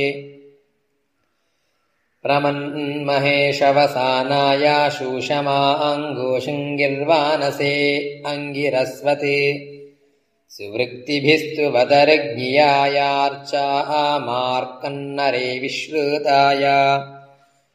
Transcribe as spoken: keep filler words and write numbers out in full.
प्रमन्महेशवसानाय शूषमाङ्गोषुङ्गिर्वानसे अङ्गिरस्वते सुवृत्तिभिस्तु वदर्ज्ञियायार्चा मार्कन्नरे विश्रुताय